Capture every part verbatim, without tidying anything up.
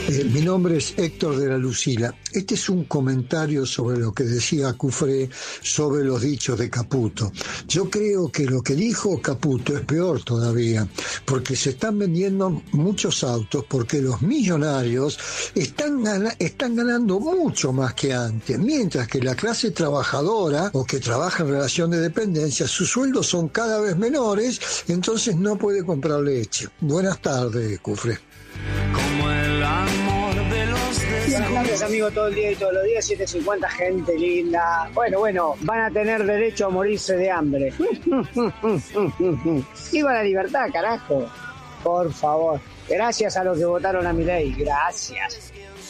Eh, mi nombre es Héctor de la Lucila. Este es un comentario sobre lo que decía Cufré sobre los dichos de Caputo. Yo creo que lo que dijo Caputo es peor todavía, porque se están vendiendo muchos autos porque los millonarios están, gana- están ganando mucho más que antes, mientras que la clase trabajadora o que trabaja en relación de dependencia, sus sueldos son cada vez menores, entonces no puede comprar leche. Buenas tardes, Cufré. Como el amor de los de... Buenas tardes, amigo, todo el día y todos los días, siete cincuenta, gente linda. Bueno, bueno, van a tener derecho a morirse de hambre. ¡Viva la libertad, carajo! Por favor. Gracias a los que votaron a mi ley. Gracias.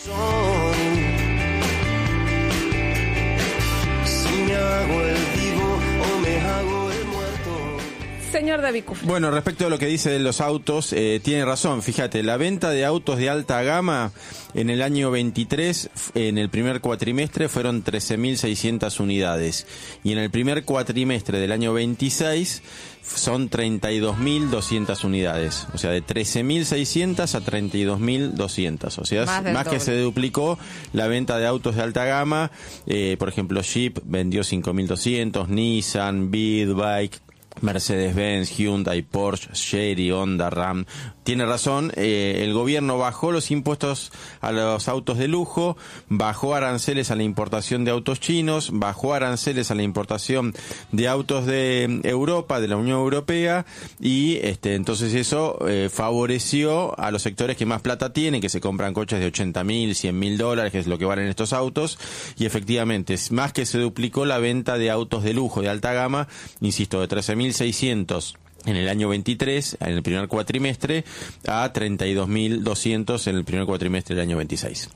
Si me hago el vivo o me hago el muerto. Señor David Cufré. Bueno, respecto a lo que dice de los autos, eh, tiene razón. Fíjate, la venta de autos de alta gama en el año veintitrés, en el primer cuatrimestre, fueron trece mil seiscientas unidades. Y en el primer cuatrimestre del año veintiséis son treinta y dos mil doscientas unidades. O sea, de trece mil seiscientas a treinta y dos mil doscientas. O sea, Más es del más que doble. se duplicó la venta de autos de alta gama. Eh, por ejemplo, Jeep vendió cinco mil doscientos, Nissan, Bike, Mercedes-Benz, Hyundai, Porsche, Chery, Honda, Ram. Tiene razón, eh, el gobierno bajó los impuestos a los autos de lujo, bajó aranceles a la importación de autos chinos, bajó aranceles a la importación de autos de Europa, de la Unión Europea, y este entonces eso eh, favoreció a los sectores que más plata tienen, que se compran coches de ochenta mil, cien mil dólares, que es lo que valen estos autos, y efectivamente, es más que se duplicó la venta de autos de lujo, de alta gama, insisto, de trece mil seiscientos en el año veintitrés, en el primer cuatrimestre, a treinta y dos mil doscientos en el primer cuatrimestre del año veintiséis.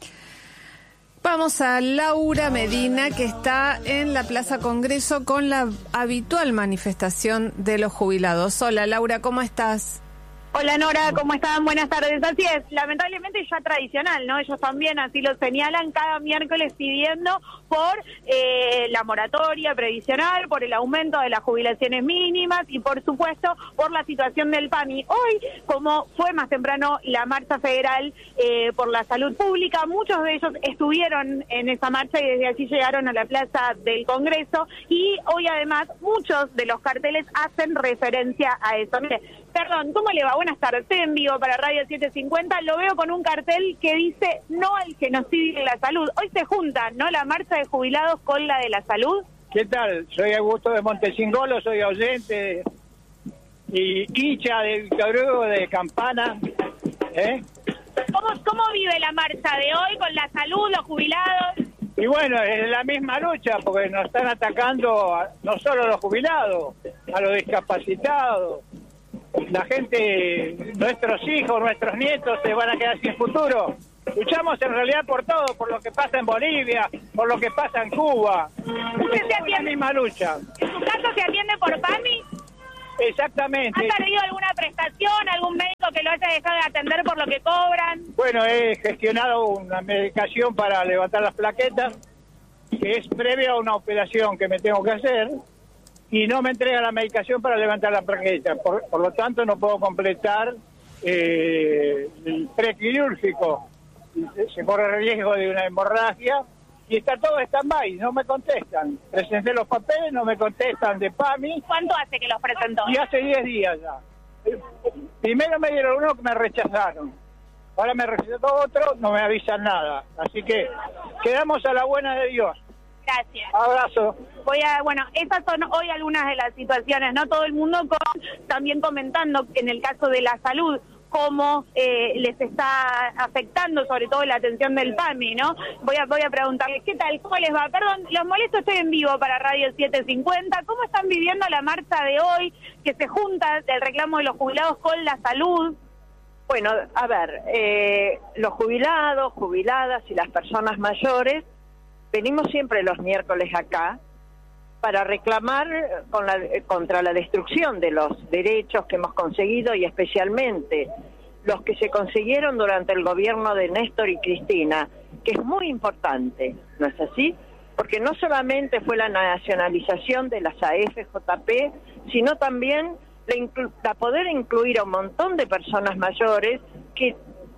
Vamos a Laura Medina, que está en la Plaza Congreso con la habitual manifestación de los jubilados. Hola, Laura, ¿cómo estás? Hola Nora, ¿cómo están? Buenas tardes. Así es, lamentablemente ya tradicional, ¿no? Ellos también así lo señalan cada miércoles pidiendo por eh, la moratoria previsional, por el aumento de las jubilaciones mínimas y por supuesto por la situación del PAMI. Hoy, como fue más temprano la marcha federal eh, por la salud pública, muchos de ellos estuvieron en esa marcha y desde allí llegaron a la Plaza del Congreso y hoy además muchos de los carteles hacen referencia a eso. Mire, perdón, ¿cómo le va? Buenas tardes, estoy en vivo para Radio setecientos cincuenta, lo veo con un cartel que dice no al genocidio de la salud. Hoy se juntan, ¿no?, la marcha de jubilados con la de la salud. ¿Qué tal? Soy Augusto de Montesingolo, soy oyente y hincha del Victorio de Campana. ¿Eh? ¿Cómo, ¿Cómo vive la marcha de hoy con la salud, los jubilados? Y bueno, es la misma lucha porque nos están atacando a, no solo a los jubilados, a los discapacitados. La gente, nuestros hijos, nuestros nietos se van a quedar sin futuro. Luchamos en realidad por todo, por lo que pasa en Bolivia, por lo que pasa en Cuba. ¿Usted se atiende? Es la misma lucha. ¿En su caso se atiende por PAMI? Exactamente. ¿Ha perdido alguna prestación, algún médico que lo haya dejado de atender por lo que cobran? Bueno, he gestionado una medicación para levantar las plaquetas, que es previa a una operación que me tengo que hacer, y no me entrega la medicación para levantar la plaqueta. Por, por lo tanto, no puedo completar eh, el prequirúrgico. Se corre el riesgo de una hemorragia y está todo stand-by, no me contestan. Presenté los papeles, no me contestan de PAMI. ¿Cuánto hace que los presentó? Y hace diez días ya. Primero me dieron uno que me rechazaron. Ahora me recetó otro, no me avisan nada. Así que quedamos a la buena de Dios. Gracias. Abrazo. Voy a, bueno, esas son hoy algunas de las situaciones, ¿no? Todo el mundo con, también comentando en el caso de la salud, cómo eh, les está afectando, sobre todo la atención del PAMI, ¿no? Voy a voy a preguntarles, ¿qué tal? ¿Cómo les va? Perdón, los molesto, estoy en vivo para Radio setecientos cincuenta. ¿Cómo están viviendo la marcha de hoy, que se junta del reclamo de los jubilados con la salud? Bueno, a ver, eh, los jubilados, jubiladas y las personas mayores venimos siempre los miércoles acá para reclamar con la, contra la destrucción de los derechos que hemos conseguido y especialmente los que se consiguieron durante el gobierno de Néstor y Cristina, que es muy importante, ¿no es así? Porque no solamente fue la nacionalización de las A F J P, sino también la, inclu- la poder incluir a un montón de personas mayores que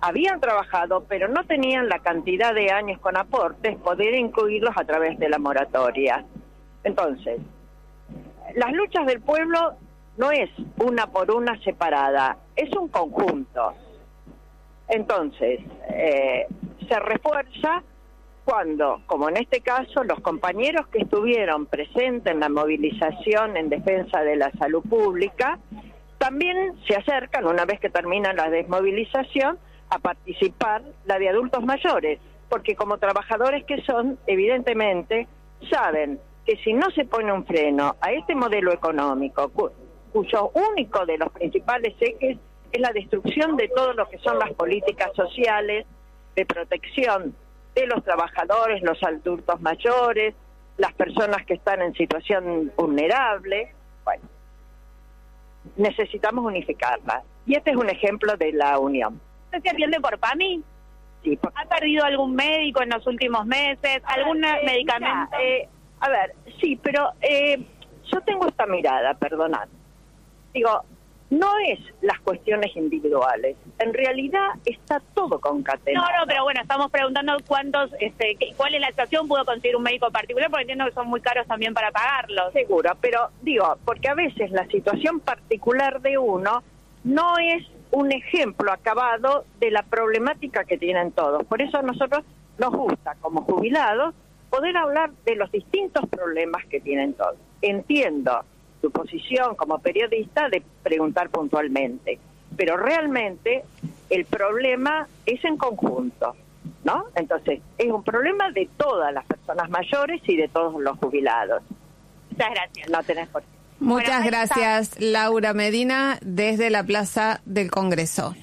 habían trabajado, pero no tenían la cantidad de años con aportes, poder incluirlos a través de la moratoria. Entonces, las luchas del pueblo no es una por una separada, es un conjunto. Entonces, eh, se refuerza cuando, como en este caso, los compañeros que estuvieron presentes en la movilización en defensa de la salud pública, también se acercan, una vez que termina la desmovilización, a participar la de adultos mayores, porque como trabajadores que son, evidentemente, saben que si no se pone un freno a este modelo económico, cu cuyo único de los principales ejes es la destrucción de todo lo que son las políticas sociales, de protección de los trabajadores, los adultos mayores, las personas que están en situación vulnerable, bueno, necesitamos unificarla. Y este es un ejemplo de la unión. ¿Usted se atiende por P A M I? Sí, por... ¿Ha perdido algún médico en los últimos meses? ¿Algún eh, medicamento? Ya, eh, a ver, sí, pero eh, yo tengo esta mirada, perdonad. Digo, no es las cuestiones individuales. En realidad está todo concatenado. No, no, pero bueno, estamos preguntando cuántos, este, qué, cuál es la situación, pudo conseguir un médico particular, porque entiendo que son muy caros también para pagarlos. Seguro, pero digo, porque a veces la situación particular de uno no es un ejemplo acabado de la problemática que tienen todos. Por eso a nosotros nos gusta, como jubilados, poder hablar de los distintos problemas que tienen todos. Entiendo tu posición como periodista de preguntar puntualmente, pero realmente el problema es en conjunto, ¿no? Entonces, es un problema de todas las personas mayores y de todos los jubilados. Muchas gracias. No tenés por qué. Muchas Bueno, gracias, Laura Medina, desde la Plaza del Congreso.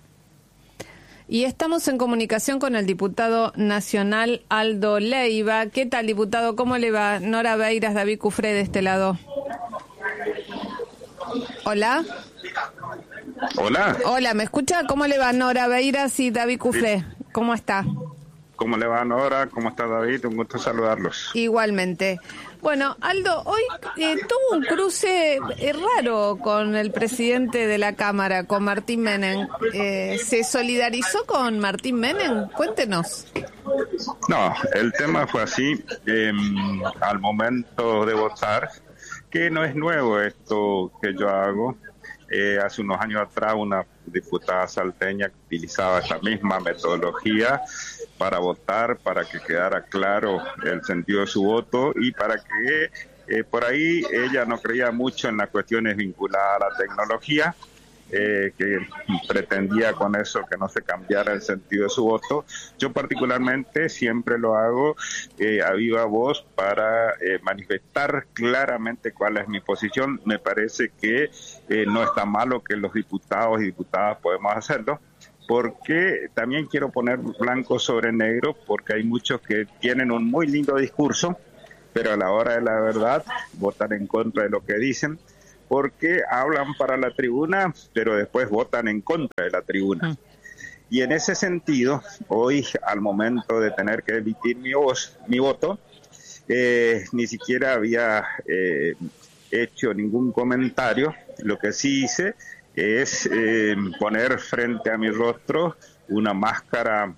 Y estamos en comunicación con el diputado nacional Aldo Leiva. ¿Qué tal, diputado? ¿Cómo le va? Nora Beiras, David Cufré de este lado. Hola. Hola. Hola, ¿me escucha? ¿Cómo le va Nora Beiras y David Cufré? ¿Cómo está? ¿Cómo le va, Nora? ¿Cómo está, David? Un gusto saludarlos. Igualmente. Bueno, Aldo, hoy eh, tuvo un cruce eh, raro con el presidente de la Cámara, con Martín Menem. Eh, ¿Se solidarizó con Martín Menem? Cuéntenos. No, el tema fue así. Eh, al momento de votar, que no es nuevo esto que yo hago. Eh, hace unos años atrás una diputada salteña utilizaba esta misma metodología para votar, para que quedara claro el sentido de su voto y para que eh, por ahí ella no creía mucho en las cuestiones vinculadas a la tecnología, eh, que pretendía con eso que no se cambiara el sentido de su voto. Yo particularmente siempre lo hago eh, a viva voz para eh, manifestar claramente cuál es mi posición. Me parece que eh, no está malo que los diputados y diputadas podemos hacerlo, porque también quiero poner blanco sobre negro, porque hay muchos que tienen un muy lindo discurso, pero a la hora de la verdad votan en contra de lo que dicen, porque hablan para la tribuna, pero después votan en contra de la tribuna. Y en ese sentido, hoy, al momento de tener que emitir mi voz, mi voto, eh, ni siquiera había eh, hecho ningún comentario. Lo que sí hice es eh, poner frente a mi rostro una máscara